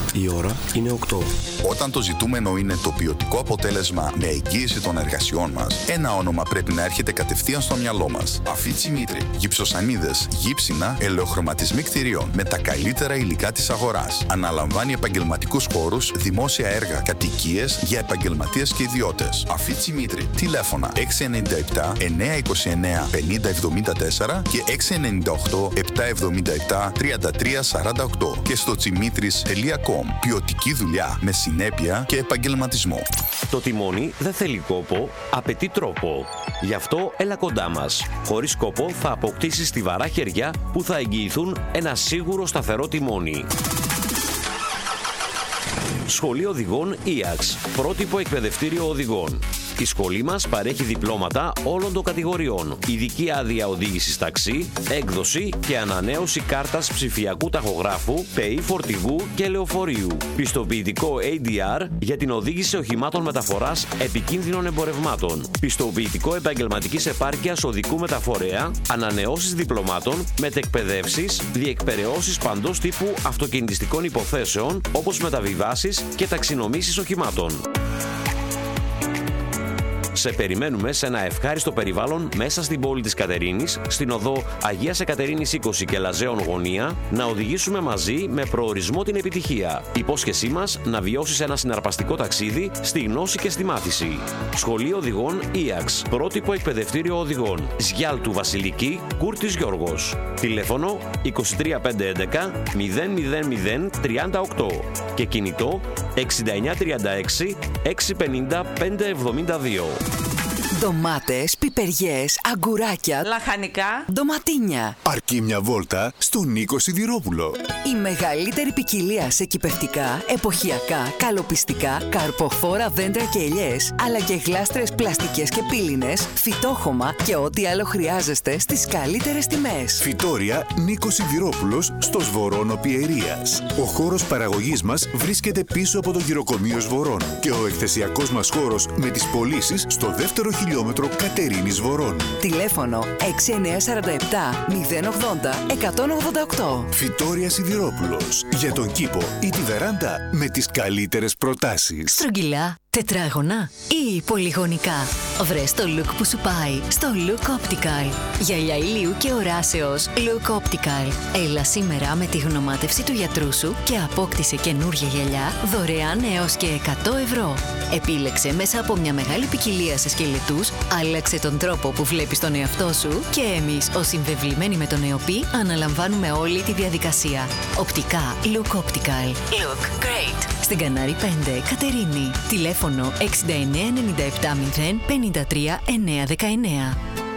Η ώρα είναι 8. Όταν το ζητούμενο είναι το ποιοτικό αποτέλεσμα με εγγύηση των εργασιών μας, ένα όνομα πρέπει να έρχεται κατευθείαν στο μυαλό μας. Αφίτσι Μήτρη. Γυψοσανίδες, γύψινα, ελαιοχρωματισμοί κτηρίων με τα καλύτερα υλικά της αγοράς. Αναλαμβάνει επαγγελματικούς χώρους, δημόσια έργα, κατοικίες για επαγγελματίες και ιδιώτες. Αφίτσι Μήτρη. Τηλέφωνα 697 929 5074 και 698 777 3348 και στο tsimitris.com. Ποιοτική δουλειά με συνέπεια και επαγγελματισμό. Το τιμόνι δεν θέλει κόπο, απαιτεί τρόπο. Γι' αυτό έλα κοντά μας. Χωρίς κόπο θα αποκτήσεις στιβαρά χέρια που θα εγγυηθούν ένα σίγουρο σταθερό τιμόνι. Σχολείο Οδηγών ΙΑΞ. Πρότυπο εκπαιδευτήριο οδηγών. Η σχολή μας παρέχει διπλώματα όλων των κατηγοριών, ειδική άδεια οδήγησης ταξί, έκδοση και ανανέωση κάρτας ψηφιακού ταχογράφου, ΠΕΗ φορτηγού και λεωφορείου. Πιστοποιητικό ADR για την οδήγηση οχημάτων μεταφοράς επικίνδυνων εμπορευμάτων. Πιστοποιητικό επαγγελματικής επάρκειας οδικού μεταφορέα, ανανεώσεις διπλωμάτων, μετεκπαιδεύσεις, διεκπεραιώσεις παντός τύπου αυτοκινητιστικών υποθέσεων, όπως μεταβιβάσεις και ταξινομήσεις οχημάτων. Σε περιμένουμε σε ένα ευχάριστο περιβάλλον μέσα στην πόλη της Κατερίνης, στην οδό Αγίας Εκατερίνης 20 και Λαζαίων Γωνία, να οδηγήσουμε μαζί με προορισμό την επιτυχία. Υπόσχεσή μας να βιώσεις ένα συναρπαστικό ταξίδι στη γνώση και στη μάθηση. Σχολείο Οδηγών ΙΑΞ. Πρότυπο εκπαιδευτήριο οδηγών. Σγιάλτου Βασιλική, Κούρτης Γιώργος. Τηλέφωνο 23511 000 38 και κινητό 6936 650 572. Ντομάτες, πιπεριές, αγκουράκια, λαχανικά, ντοματίνια. Αρκεί μια βόλτα στον Νίκο Σιδηρόπουλο. Η μεγαλύτερη ποικιλία σε κυπευτικά, εποχιακά, καλοπιστικά, καρποφόρα δέντρα και ελιές, αλλά και γλάστρες πλαστικές και πύληνες, φυτόχωμα και ό,τι άλλο χρειάζεστε στις καλύτερες τιμές. Φυτόρια Νίκο Σιδηρόπουλος στο Σβορώνο Πιερίας. Ο χώρος παραγωγής μας βρίσκεται πίσω από το γυροκομείο Σβορών και ο εκθεσιακός μας χώρος με τις πωλήσεις στο δεύτερο χιλιόμετρο Κατερίνης Βορών. Τηλέφωνο 6947 080 188. Φυτόρια Σιδηρόπουλος. Για τον κήπο ή τη βεράντα με τις καλύτερες προτάσεις. Στρογγυλά, τετράγωνα ή πολυγωνικά. Βρες το look που σου πάει στο Look Optical. Γυαλιά ηλίου και οράσεως Look Optical. Έλα σήμερα με τη γνωμάτευση του γιατρού σου και απόκτησε καινούργια γυαλιά δωρεάν έως και 100 ευρώ. Επίλεξε μέσα από μια μεγάλη ποικιλία σε σκελετούς, άλλαξε τον τρόπο που βλέπεις τον εαυτό σου και εμείς ως συμβεβλημένοι με τον ΕΟΠΗ αναλαμβάνουμε όλη τη διαδικασία. Οπτικά Look Optical. Look great. Στην Κανάρη 5, Κατερίνη. Τηλέφωνο 69 97 0 53 919.